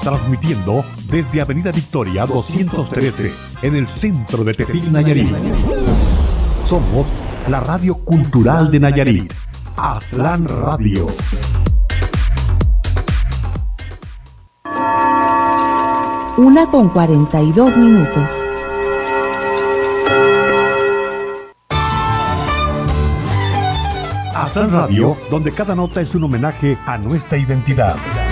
transmitiendo desde Avenida Victoria 213, en el centro de Tepic, Nayarit. Somos la radio cultural de Nayarit, Aztlán Radio. Una con 42 minutos. Aztlán Radio, donde cada nota es un homenaje a nuestra identidad.